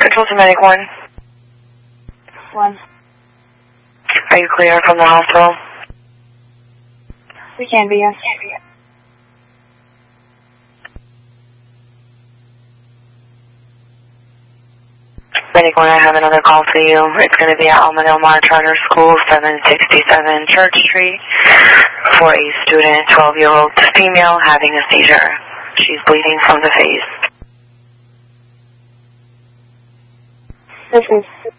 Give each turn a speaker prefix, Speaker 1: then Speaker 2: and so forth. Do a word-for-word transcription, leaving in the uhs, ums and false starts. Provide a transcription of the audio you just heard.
Speaker 1: Control to Medic one.
Speaker 2: One.
Speaker 1: Are you clear from the hospital?
Speaker 2: We can be, yes.
Speaker 1: Medic one, I have another call for you. It's going to be at Alma Del Mar Charter School, seven sixty-seven Church Street, for a student, twelve-year-old female, having a seizure. She's bleeding from the face.
Speaker 2: This is...